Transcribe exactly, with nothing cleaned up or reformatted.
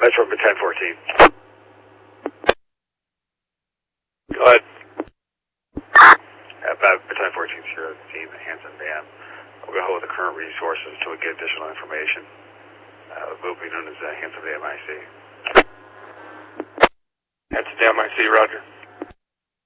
Metro ten fourteen. Go ahead. About ten fourteen, zero, team, Hanson Dam. We'll go hold the current resources until we get additional information. Uh, will be known as uh, Hanson Dam I C. Hanson Dam I C, roger.